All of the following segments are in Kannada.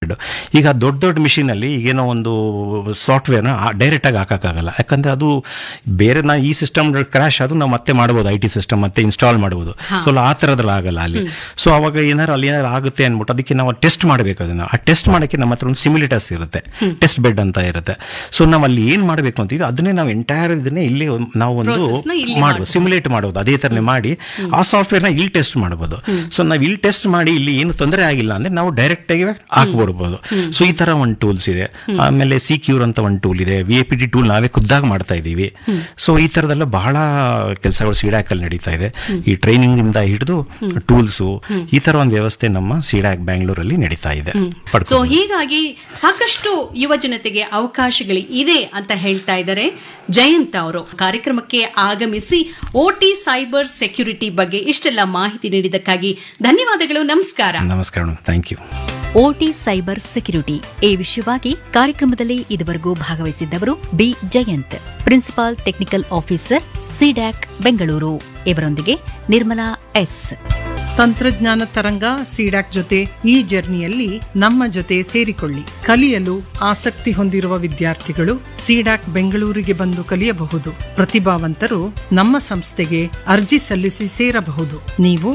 ಇಂಟಿಗ್ರೇಟೆಡ್. ಈಗ ದೊಡ್ಡ ದೊಡ್ಡ ಮಿಷಿನಲ್ಲಿ ಈಗೇನೋ ಒಂದು ಸಾಫ್ಟ್ವೇರ್ನ ಡೈರೆಕ್ಟಾಗಿ ಹಾಕೋಕ್ಕಾಗಲ್ಲ, ಯಾಕಂದರೆ ಅದು ಬೇರೆ ಈ ಸಿಸ್ಟಮ್ ಕ್ರ್ಯಾಶ್ ಅದು ನಾವು ಮತ್ತೆ ಮಾಡ್ಬೋದು, IT ಸಿಸ್ಟಮ್ ಮತ್ತೆ ಇನ್ಸ್ಟಾಲ್ ಮಾಡ್ಬೋದು. ಸೊ ಆ ಥರದ್ರಲ್ಲಿ ಆಗಲ್ಲ ಅಲ್ಲಿ. ಸೊ ಅವಾಗ ಅಲ್ಲಿ ಏನಾರು ಆಗುತ್ತೆ ಅಂದ್ಬಿಟ್ಟು ಅದಕ್ಕೆ ನಾವು ಟೆಸ್ಟ್ ಮಾಡಬೇಕು. ಅದನ್ನು ಆ ಟೆಸ್ಟ್ ಮಾಡೋಕ್ಕೆ ನಮ್ಮ ಹತ್ರ ಒಂದು ಸಿಮ್ಯುಲೇಟರ್ಸ್ ಇರುತ್ತೆ, ಟೆಸ್ಟ್ ಬೆಡ್ ಅಂತ ಇರುತ್ತೆ. ಸೊ ನಾವು ಅಲ್ಲಿ ಏನು ಮಾಡಬೇಕು ಅಂತಿದ್ದು ಅದನ್ನೇ ನಾವು ಎಂಟೈರ್ ಇದನ್ನೇ ಇಲ್ಲಿ ನಾವು ಒಂದು ಮಾಡ್ಬೋದು, ಸಿಮ್ಯುಲೇಟ್ ಮಾಡೋದು ಅದೇ ಥರನೇ ಮಾಡಿ ಆ ಸಾಫ್ಟ್ವೇರ್ನ ಇಲ್ಲಿ ಟೆಸ್ಟ್ ಮಾಡ್ಬೋದು. ಸೊ ನಾವು ಇಲ್ಲಿ ಟೆಸ್ಟ್ ಮಾಡಿ ಇಲ್ಲಿ ಏನು ತೊಂದರೆ ಆಗಿಲ್ಲ ಅಂದರೆ ನಾವು ಡೈರೆಕ್ಟಾಗಿ ಹಾಕ್ಬಿಡ್ಬೋದು. ಸೊ ಈ ಥರ ಒಂದು ಟೂಲ್ಸ್ ಇದೆ. ಆಮೇಲೆ ಸಿಕ್ಯೂರ್ ಅಂತ ಒಂದು ಟೂಲ್ ಇದೆ, VAPT ಟೂಲ್ ನಾವೇ ಖುದ್ದಾಗಿ ಮಾಡ್ತಾ ಇದ್ದೀವಿ. ಸೊ ಈ ಥರದೆಲ್ಲ ಬಹಳ ಕೆಲಸಗಳು ಸಿಡಾಕಲ್ಲಿ ನಡೀತಾ ಇದೆ. ಈ ಟ್ರೈನಿಂಗ್ ಇಂದ ಹಿಡಿದು ಟೂಲ್ಸು ಈ ಥರ ಒಂದು ವ್ಯವಸ್ಥೆ ನಮ್ಮ ಸಿಡಾಕ್ ಬ್ಯಾಂಗ್ಳೂರಲ್ಲಿ ನಡೀತಾ ಇದೆ. ಸೊ ಹೀಗಾಗಿ ಸಾಕಷ್ಟು ಯುವ ಜನತೆಗೆ ಅವಕಾಶಗಳು ಇದೆ ಅಂತ ಹೇಳ್ತಾ ಇದ್ದಾರೆ ಜಯಂತ್ ಅವರು. ಕಾರ್ಯಕ್ರಮಕ್ಕೆ ಆಗಮಿಸಿ OT ಸೈಬರ್ ಸೆಕ್ಯೂರಿಟಿ ಬಗ್ಗೆ ಇಷ್ಟೆಲ್ಲ ಮಾಹಿತಿ ನೀಡಿದ್ದಕ್ಕಾಗಿ ಧನ್ಯವಾದಗಳು. ನಮಸ್ಕಾರ. ನಮಸ್ಕಾರ, thank you. OT cyber security ಈ ವಿಷಯವಾಗಿ ಕಾರ್ಯಕ್ರಮದಲ್ಲಿ ಇದುವರೆಗೂ ಭಾಗವಹಿಸಿದ್ದವರು B Jayant, principal technical officer CDAC Bengaluru. ಇವರೊಂದಿಗೆ ನಿರ್ಮಲಾ ಎಸ್. ತಂತ್ರಜ್ಞಾನ ತರಂಗ ಸಿಡ್ಯಾಕ್ ಜೊತೆ ಈ ಜರ್ನಿಯಲ್ಲಿ ನಮ್ಮ ಜೊತೆ ಸೇರಿಕೊಳ್ಳಿ. ಕಲಿಯಲು ಆಸಕ್ತಿ ಹೊಂದಿರುವ ವಿದ್ಯಾರ್ಥಿಗಳು ಸಿಡ್ಯಾಕ್ ಬೆಂಗಳೂರಿಗೆ ಬಂದು ಕಲಿಯಬಹುದು. ಪ್ರತಿಭಾವಂತರು ನಮ್ಮ ಸಂಸ್ಥೆಗೆ ಅರ್ಜಿ ಸಲ್ಲಿಸಿ ಸೇರಬಹುದು. ನೀವು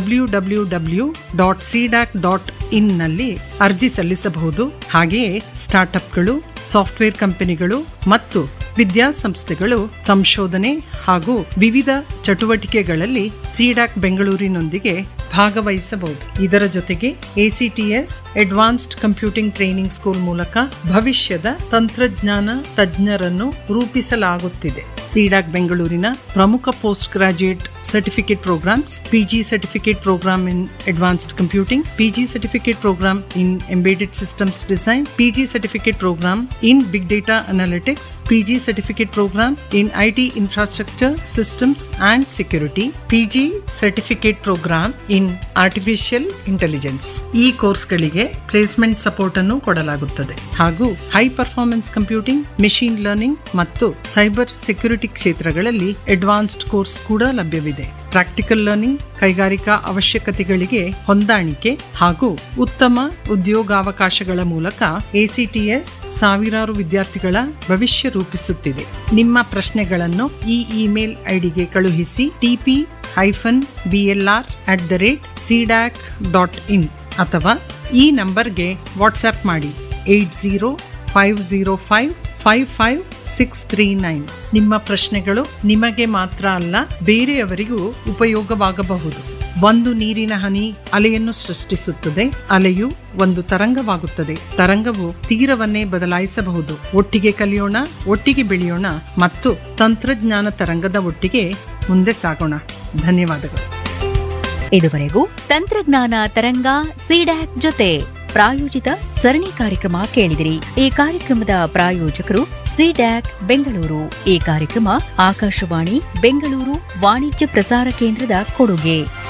www.cdac.in ನಲ್ಲಿ ಅರ್ಜಿ ಸಲ್ಲಿಸಬಹುದು. ಹಾಗೆಯೇ ಸ್ಟಾರ್ಟ್ಅಪ್ಗಳು, ಸಾಫ್ಟ್ವೇರ್ ಕಂಪನಿಗಳು ಮತ್ತು ವಿದ್ಯಾಸಂಸ್ಥೆಗಳು ಸಂಶೋಧನೆ ಹಾಗೂ ವಿವಿಧ ಚಟುವಟಿಕೆಗಳಲ್ಲಿ ಸಿಡ್ಯಾಕ್ ಬೆಂಗಳೂರಿನೊಂದಿಗೆ ಭಾಗವಹಿಸಬಹುದು. ಇದರ ಜೊತೆಗೆ ACTS advanced computing training school ಮೂಲಕ ಭವಿಷ್ಯದ ತಂತ್ರಜ್ಞಾನ ತಜ್ಞರನ್ನು ರೂಪಿಸಲಾಗುತ್ತಿದೆ. ಸಿಡ್ಯಾಕ್ ಬೆಂಗಳೂರಿನ ಪ್ರಮುಖ post graduate certificate programmes, PG certificate program in advanced computing, PG certificate program in embedded systems design, PG certificate program in big data analytics, PG certificate program in IT infrastructure systems and security, PG certificate program in artificial intelligence. ಈ ಕೋರ್ಸ್ಗಳಿಗೆ ಪ್ಲೇಸ್ಮೆಂಟ್ ಸಪೋರ್ಟ್ ಅನ್ನು ಕೊಡಲಾಗುತ್ತದೆ. ಹಾಗೂ high performance computing, machine learning ಮತ್ತು ಸೈಬರ್ ಸೆಕ್ಯೂರಿಟಿ ಕ್ಷೇತ್ರಗಳಲ್ಲಿ ಅಡ್ವಾನ್ಸ್ಡ್ ಕೋರ್ಸ್ ಕೂಡ ಲಭ್ಯವಿದೆ. ಪ್ರಾಕ್ಟಿಕಲ್ ಲರ್ನಿಂಗ್, ಕೈಗಾರಿಕಾ ಅವಶ್ಯಕತೆಗಳಿಗೆ ಹೊಂದಾಣಿಕೆ ಹಾಗೂ ಉತ್ತಮ ಉದ್ಯೋಗಾವಕಾಶಗಳ ಮೂಲಕ ACTS ಸಾವಿರಾರು ವಿದ್ಯಾರ್ಥಿಗಳ ಭವಿಷ್ಯ ರೂಪಿಸುತ್ತಿದೆ. ನಿಮ್ಮ ಪ್ರಶ್ನೆಗಳನ್ನು ಈ ಇಮೇಲ್ ಐಡಿಗೆ ಕಳುಹಿಸಿ tp-blr@cdac.in ಅಥವಾ ಈ ನಂಬರ್ಗೆ ವಾಟ್ಸ್ಆಪ್ ಮಾಡಿ 8050555639. ನಿಮ್ಮ ಪ್ರಶ್ನೆಗಳು ನಿಮಗೆ ಮಾತ್ರ ಅಲ್ಲ, ಬೇರೆಯವರಿಗೂ ಉಪಯೋಗವಾಗಬಹುದು. ಒಂದು ನೀರಿನ ಹನಿ ಅಲೆಯನ್ನು ಸೃಷ್ಟಿಸುತ್ತದೆ. ಅಲೆಯು ಒಂದು ತರಂಗವಾಗುತ್ತದೆ. ತರಂಗವು ತೀರವನ್ನೇ ಬದಲಾಯಿಸಬಹುದು. ಒಟ್ಟಿಗೆ ಕಲಿಯೋಣ, ಒಟ್ಟಿಗೆ ಬೆಳೆಯೋಣ ಮತ್ತು ತಂತ್ರಜ್ಞಾನ ತರಂಗದ ಒಟ್ಟಿಗೆ ಮುಂದೆ ಸಾಗೋಣ. ಧನ್ಯವಾದಗಳು. ಇದುವರೆಗೂ ತಂತ್ರಜ್ಞಾನ ತರಂಗ ಸಿಡ್ಯಾಕ್ ಜೊತೆ ಪ್ರಾಯೋಜಿತ ಸರಣಿ ಕಾರ್ಯಕ್ರಮ ಕೇಳಿದಿರಿ. ಈ ಕಾರ್ಯಕ್ರಮದ ಪ್ರಾಯೋಜಕರು ಸಿಡ್ಯಾಕ್ ಬೆಂಗಳೂರು. ಈ ಕಾರ್ಯಕ್ರಮ ಆಕಾಶವಾಣಿ ಬೆಂಗಳೂರು ವಾಣಿಜ್ಯ ಪ್ರಸಾರ ಕೇಂದ್ರದ ಕೊಡುಗೆ.